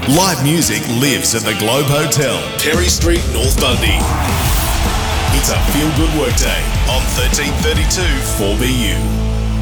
Live music lives at the Globe Hotel, Perry Street, North Bundy. It's a feel-good workday on 1332 4BU.